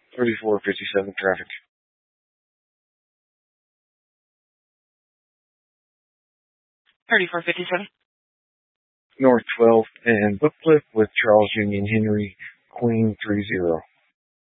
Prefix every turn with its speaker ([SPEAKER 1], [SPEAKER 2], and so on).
[SPEAKER 1] 3457 traffic. North 12 and Bookcliff with Charles Union Henry, Queen 30.